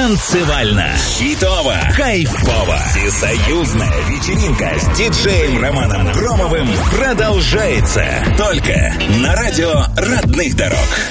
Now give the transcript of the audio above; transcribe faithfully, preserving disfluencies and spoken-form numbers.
Танцевально, хитово, кайфово. Всесоюзная вечеринка с диджеем Романом Громовым продолжается только на радио родных дорог.